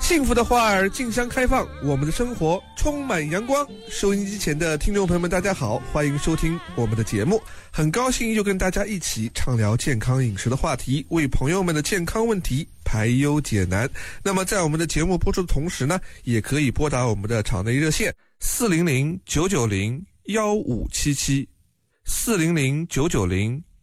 幸福的花儿竞相开放，我们的生活充满阳光。收音机前的听众朋友们，大家好，欢迎收听我们的节目。很高兴又跟大家一起畅聊健康饮食的话题，为朋友们的健康问题排忧解难。那么在我们的节目播出的同时呢，也可以拨打我们的场内热线400-990-1577，400-990